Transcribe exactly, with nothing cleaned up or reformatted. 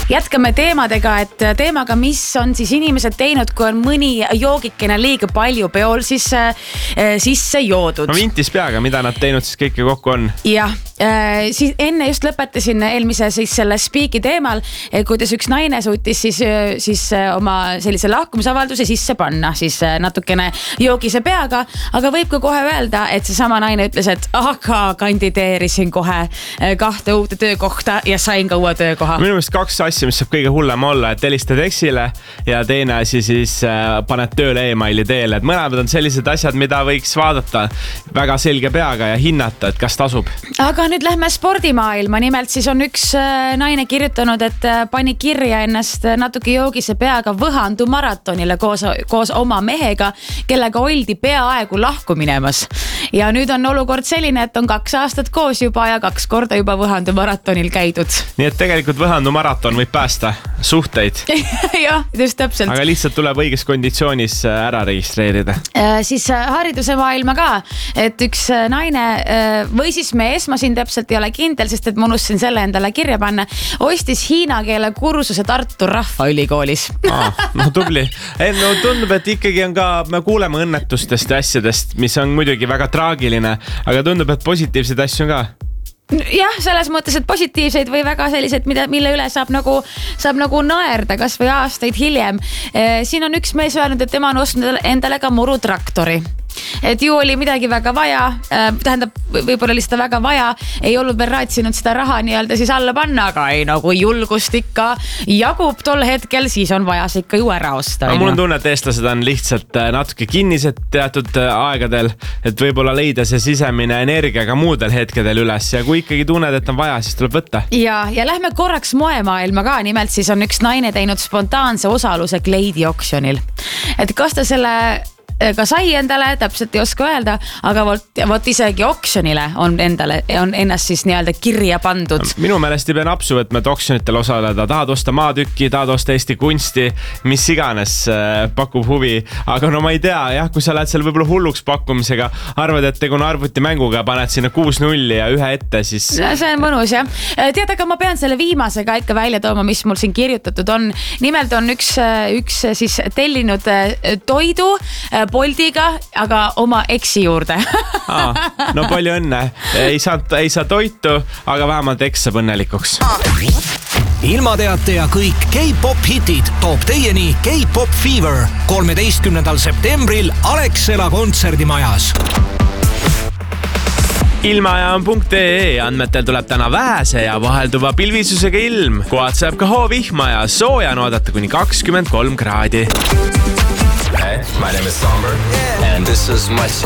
jätkame teemadega, et teemaga, mis on siis inimesed teinud, kui on mõni joogikene liiga palju peol siis äh, sisse joodud. No vintis peaga, mida nad teinud siis kõike kokku on? Jah, äh, siis enne just lõpetasin eelmise siis selle spiiki teemal, kuidas üks naine suutis siis, siis oma sellise lahkumisavalduse sisse panna, siis natukene joogise peaga, aga võib ka kohe öelda, et see sama naine ütles, et aga kandideerisin kohe kahte uute töökohta ja sain ka uue töökoha. Minu meelest kaks asja, mis saab kõige hullem olla, et helistad eksile ja teine asi siis paned tööle e-maili teele, et mõlemad on sellised asjad, mida võiks vaadata väga selge peaga ja hinnata, et kas tasub. Aga nüüd lähme spordimaailma, nimelt siis on üks naine kirjutanud, et pani kirja ennast natuke joogise peaga Võhandu maratonile koos, koos oma mehega, kellega oldi peaaegu lahku minemas. Ja nüüd on olukord selline, et on kaks aastat koos juba ja kaks korda juba Võhandu maratonil käidud. Nii et tegelikult Võhandu maraton võib päästa suhteid. Jah, just täpselt. Aga lihtsalt tuleb õiges konditsioonis ära registreerida. Äh, siis hariduse maailma ka, et üks naine või siis mees, ma siin täpselt ei ole kindel, sest et ma unustasin selle endale kirja panna, ostis hiina keele kursuse Tartu Rahvaülikoolis. Aa, no tubli. Ei, no tundub, et ikkagi on ka, me kuuleme õnnetustest ja asjadest, mis on muidugi väga traagiline, aga tundub, et positiivseid asju on ka. Jah, selles mõttes, et positiivseid või väga sellised, mida, mille üle saab nagu, saab nagu naerda kas või aastaid hiljem. Siin on üks mees öelnud, et tema on ostnud endale ka murutraktori. Et ju oli midagi väga vaja, tähendab, võib-olla oli seda väga vaja, ei olnud veel raatsinud seda raha nii-öelda siis alla panna, aga ei, nagu julgust ikka jagub tol hetkel, siis on vaja see ikka ju ära osta. Mul on tunne, et eestlased on lihtsalt natuke kinnised teatud aegadel, et võib-olla leida see sisemine energia ka muudel hetkedel üles ja kui ikkagi tunned, et on vaja, siis tuleb võtta. Ja, ja lähme korraks moemaailma ka, nimelt siis on üks naine teinud spontaanse osaluse Kleidi oksjonil. Et kas ta selle ka sai endale, täpselt ei oska öelda, aga võt, võt isegi oksjonile on endale, on ennast siis nii-öelda kirja pandud. Minu meelest ei pea napsu võtma, et oksjonitel osaleda. Tahad osta maatükki, tahad osta Eesti kunsti, mis iganes pakub huvi. Aga no ma ei tea, jah, kui sa lähed seal võib-olla hulluks pakkumisega, arvad, et teguna arvuti mänguga paned sinna kuus nulli ja ühe ette, siis... No, see on mõnus, jah. Tead, aga ma pean selle viimasega ikka välja tooma, mis mul siin kirjutatud on. Nimelt on üks, üks siis tellinud toidu Boltiga, aga oma eksi juurde. Aa, no palju õnne. Ei saa, ei saa toitu, aga vähemalt eks saab õnnelikuks. Ilmateate ja kõik K-pop hitid toob teieni K-pop Fever kolmeteistkümnendal septembril Alexela kontserdimajas. Ilmaja on punkt ee andmetel tuleb täna vähese ja vahelduva pilvisusega ilm. Kohad saab ka hoovihma ja sooja on oodata kuni kakskümmend kolm kraadi. Hey, my name is Somber, and this is my song.